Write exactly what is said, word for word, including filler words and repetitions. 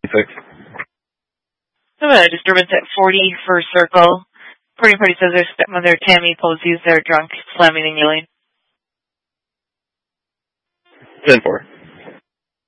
Six. So a disturbance at forty First Circle. Party party says their stepmother Tammy Posey's there drunk, slamming and yelling. ten four.